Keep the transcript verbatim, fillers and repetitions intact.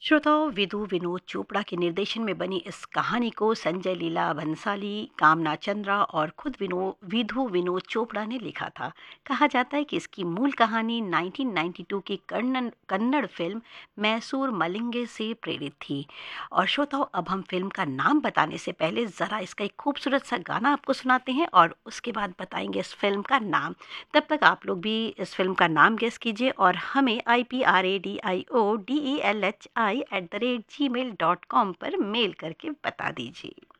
श्रोताओं, विदु विनोद चोपड़ा के निर्देशन में बनी इस कहानी को संजय लीला भंसाली, कामना चंद्रा और खुद विनो विधु विनोद चोपड़ा ने लिखा था। कहा जाता है कि इसकी मूल कहानी नाइनटीन नाइंटी टू की कन्नड़ कन्नड़ फिल्म मैसूर मलिंगे से प्रेरित थी। और श्रोताओं, अब हम फिल्म का नाम बताने से पहले ज़रा इसका एक खूबसूरत सा गाना आपको सुनाते हैं और उसके बाद बताएंगे इस फिल्म का नाम। तब तक आप लोग भी इस फिल्म का नाम गेस कीजिए और हमें I P R A D I O D E L H I at the rate ji mail dot com पर मेल करके बता दीजिए।